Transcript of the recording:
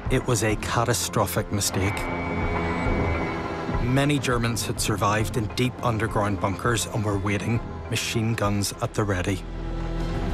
It was a catastrophic mistake. Many Germans had survived in deep underground bunkers and were waiting, machine guns at the ready.